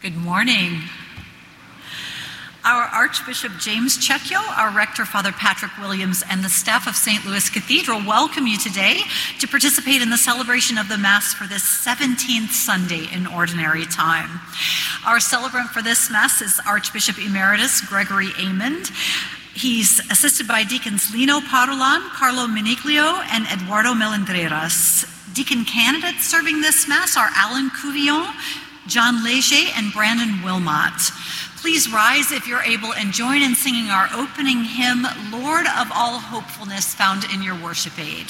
Good morning. Our Archbishop James Checchio, our Rector Father Patrick Williams, and the staff of St. Louis Cathedral welcome you today to participate in the celebration of the Mass for this 17th Sunday in Ordinary Time. Our celebrant for this Mass is Archbishop Emeritus Gregory Amond. He's assisted by Deacons Lino Parolan, Carlo Miniglio, and Eduardo Melendreras. Deacon candidates serving this Mass are Alan Couvillon, John Leger, and Brandon Wilmot. Please rise if you're able and join in singing our opening hymn, Lord of All Hopefulness, found in your worship aid.